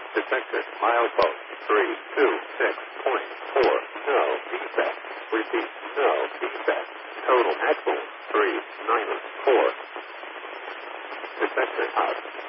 Detected milepost 326.4. No defect. Repeat, no defect. Total axle 394. Detected out.